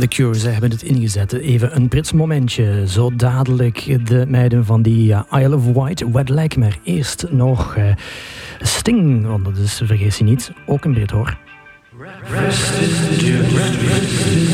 The Cure, ze hebben het ingezet. Even een Brits momentje. Zo dadelijk de meiden van die Isle of Wight, Wet Leg. Maar eerst nog Sting, want dat is, vergeet je niet, ook een Brit hoor.